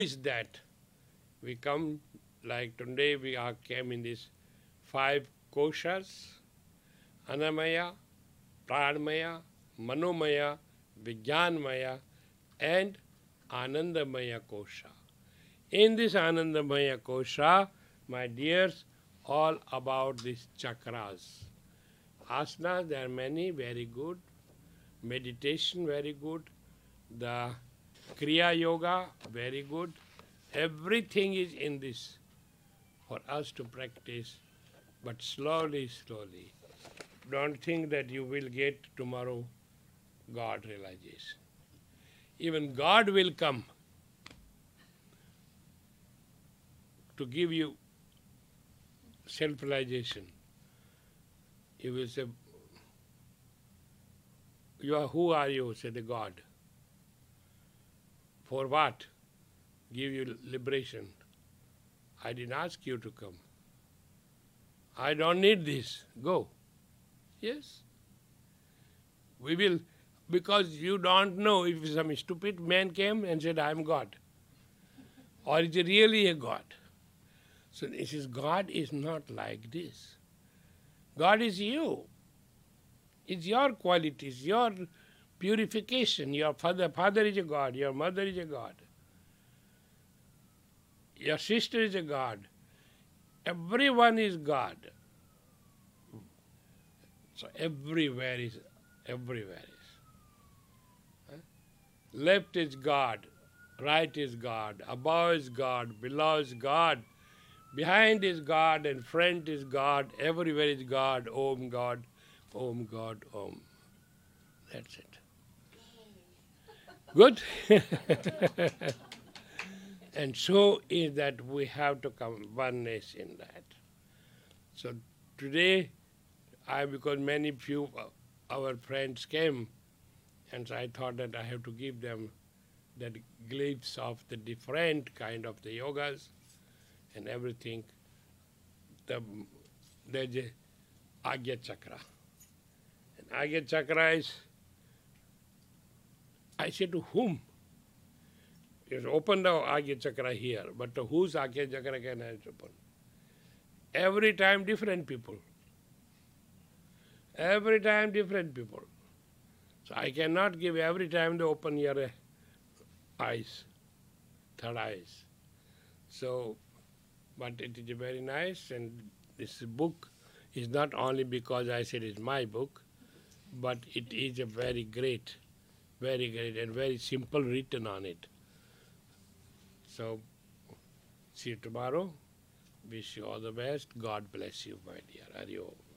is that we come like today came in these 5 koshas, Anamaya, Pranmaya, Manomaya, Vijnanmaya, and Anandamaya kosha. In this Anandamaya kosha, my dears, all about these chakras. Asanas, there are many, very good. Meditation, very good. The Kriya Yoga, very good. Everything is in this for us to practice, but slowly, slowly. Don't think that you will get tomorrow God realization. Even God will come to give you self-realization. He will say, who are you? Say the God. For what? Give you liberation. I didn't ask you to come. I don't need this. Go. Yes. We will, because you don't know if some stupid man came and said, I am God. Or is he really a God? So this is, God is not like this. God is you. It's your qualities, your purification. Your father is a God, your mother is a God. Your sister is a God. Everyone is God. So everywhere is. Left is God, right is God, above is God, below is God, behind is God, and front is God, everywhere is God, Om God, Om God, Om. That's it. Good? And so is that we have to come oneness in that. So today, because many few our friends came, and so I thought that I have to give them that glimpse of the different kind of the yogas and everything. There's a Agya Chakra. And Agya Chakra is, I said, to whom? You open the Agya Chakra here, but to whose Agya Chakra can I open? Every time different people. Every time different people. So I cannot give every time to open your eyes, third eyes. So, but it is very nice, and this book is not only because I said it's my book, but it is a very great and very simple written on it. So, see you tomorrow. Wish you all the best. God bless you, my dear. Hari Om.